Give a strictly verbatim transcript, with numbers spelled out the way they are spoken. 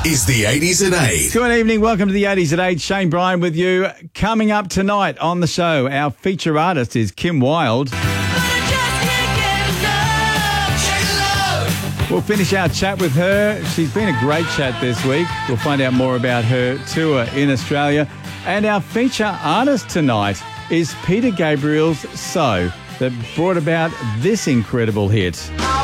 is the eighties at eight. Good evening. Welcome to the eighties at eight. Shane Bryan with you. Coming up tonight on the show, our feature artist is Kim Wilde. We'll finish our chat with her. She's been a great chat this week. We'll find out more about her tour in Australia. And our feature artist tonight is Peter Gabriel's So, that brought about this incredible hit.